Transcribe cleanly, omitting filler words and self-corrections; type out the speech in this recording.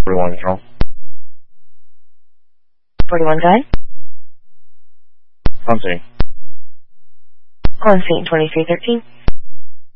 41 control. 41 go ahead. On scene. On scene 2313.